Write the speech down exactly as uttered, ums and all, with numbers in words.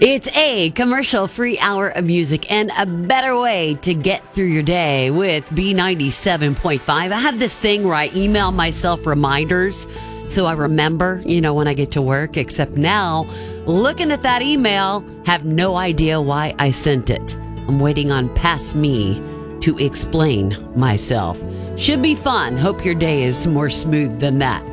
It's a commercial-free hour of music and a better way to get through your day with B ninety-seven point five. I have this thing where I email myself reminders so I remember, you know, when I get to work, except now, looking at that email, have no idea why I sent it. I'm waiting on past me to explain myself. Should be fun. Hope your day is more smooth than that.